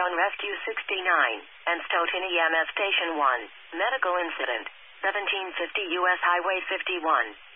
Keystone Rescue 69, and Stoughton EMS Station 1. Medical incident. 1750 U.S. Highway 51.